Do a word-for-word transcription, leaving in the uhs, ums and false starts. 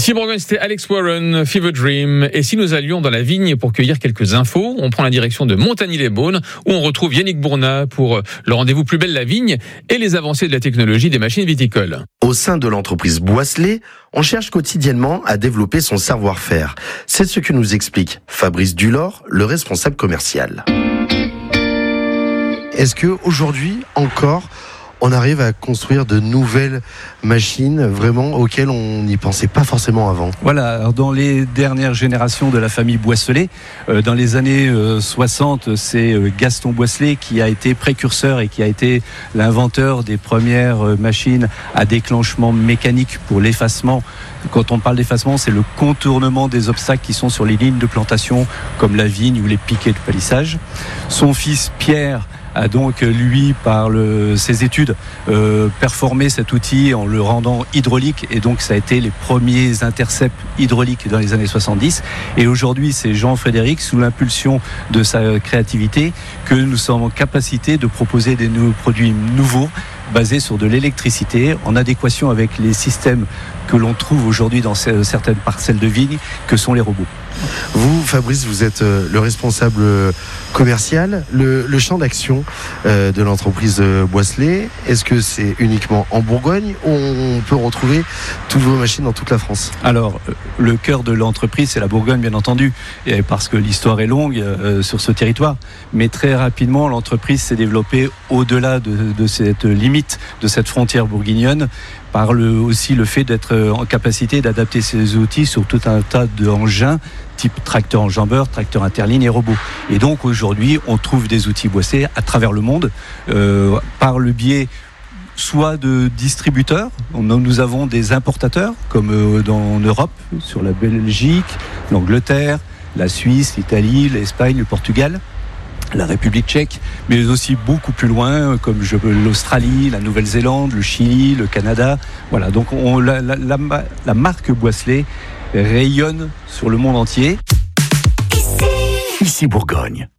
Ici Bourgogne, c'était Alex Warren, Fever Dream. Et si nous allions dans la vigne pour cueillir quelques infos, on prend la direction de Montagny-les-Beaunes, où on retrouve Yannick Bournat pour le rendez-vous Plus belle la vigne et les avancées de la technologie des machines viticoles. Au sein de l'entreprise Boisselet, on cherche quotidiennement à développer son savoir-faire. C'est ce que nous explique Fabrice Dulor, le responsable commercial. Est-ce que aujourd'hui encore, on arrive à construire de nouvelles machines vraiment auxquelles on n'y pensait pas forcément avant? Voilà, alors dans les dernières générations de la famille Boisselet, euh, dans les années euh, soixante, c'est euh, Gaston Boisselet qui a été précurseur et qui a été l'inventeur des premières euh, machines à déclenchement mécanique pour l'effacement. Quand on parle d'effacement, c'est le contournement des obstacles qui sont sur les lignes de plantation, comme la vigne ou les piquets de palissage. Son fils Pierre a donc, lui, par le, ses études, euh, performé cet outil en le rendant hydraulique. Et donc, ça a été les premiers intercepts hydrauliques dans les années soixante-dix. Et aujourd'hui, c'est Jean-Frédéric, sous l'impulsion de sa créativité, que nous sommes en capacité de proposer des nouveaux produits nouveaux, basés sur de l'électricité, en adéquation avec les systèmes que l'on trouve aujourd'hui dans certaines parcelles de vignes, que sont les robots. Vous, Fabrice, vous êtes le responsable commercial. Le, le champ d'action euh, de l'entreprise Boisselet, est-ce que c'est uniquement en Bourgogne ou on peut retrouver toutes vos machines dans toute la France? Alors, le cœur de l'entreprise, c'est la Bourgogne, bien entendu, et parce que l'histoire est longue euh, sur ce territoire. Mais très rapidement, l'entreprise s'est développée au-delà de, de cette limite, de cette frontière bourguignonne, par le, aussi le fait d'être en capacité d'adapter ses outils sur tout un tas d'engins, type tracteur enjambeur, tracteur interligne et robot. Et donc aujourd'hui, on trouve des outils Boisselet à travers le monde, euh, par le biais soit de distributeurs. Nous avons des importateurs, comme euh, dans, en Europe, sur la Belgique, l'Angleterre, la Suisse, l'Italie, l'Espagne, le Portugal, la République tchèque, mais aussi beaucoup plus loin, comme je, l'Australie, la Nouvelle-Zélande, le Chili, le Canada. Voilà, donc on, la, la, la, la marque Boisselet rayonne sur le monde entier. Ici, Ici Bourgogne.